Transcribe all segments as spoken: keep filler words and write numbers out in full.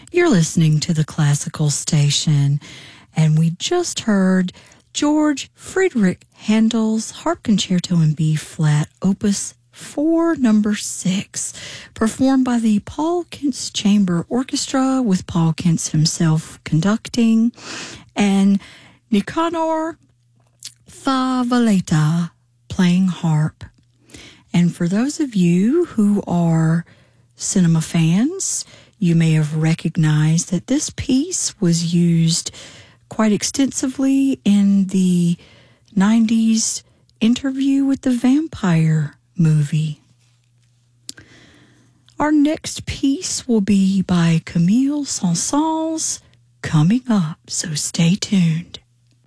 You're listening to the Classical Station, and we just heard George Friedrich Handel's Harp Concerto in B-flat, Opus four, number six, performed by the Paul Kentz Chamber Orchestra, with Paul Kentz himself conducting, and Nicanor Favaleta playing harp. And for those of you who are cinema fans, you may have recognized that this piece was used quite extensively in the nineties Interview with the Vampire movie. Our next piece will be by Camille Saint-Saëns coming up, so stay tuned.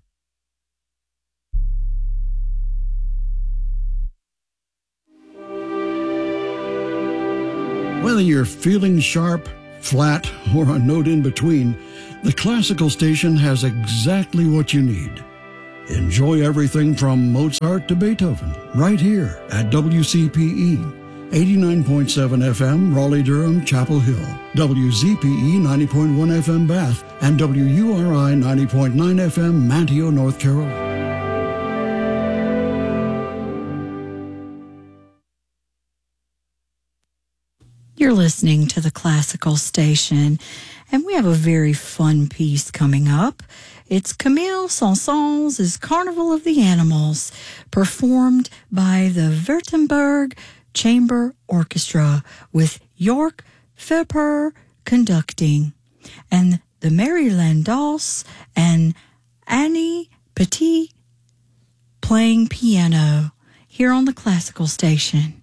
Whether you're feeling sharp, flat, or a note in between, the Classical Station has exactly what you need. Enjoy everything from Mozart to Beethoven right here at W C P E, eighty-nine point seven F M, Raleigh-Durham, Chapel Hill, W Z P E ninety point one F M, Bath, and W U R I ninety point nine F M, Manteo, North Carolina. You're listening to the Classical Station, and we have a very fun piece coming up. It's Camille Saint-Saëns' Carnival of the Animals, performed by the Württemberg Chamber Orchestra, with Jörg Ferper conducting, and the Mary Landau's and Annie Petit playing piano, here on the Classical Station.